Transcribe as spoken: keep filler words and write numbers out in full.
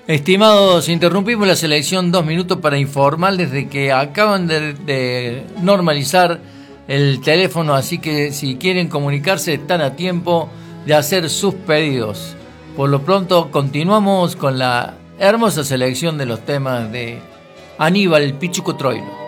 Estimados, interrumpimos la selección dos minutos para informarles de que acaban de, de normalizar el teléfono, así que si quieren comunicarse están a tiempo de hacer sus pedidos. Por lo pronto continuamos con la hermosa selección de los temas de Aníbal Pichuco Troilo.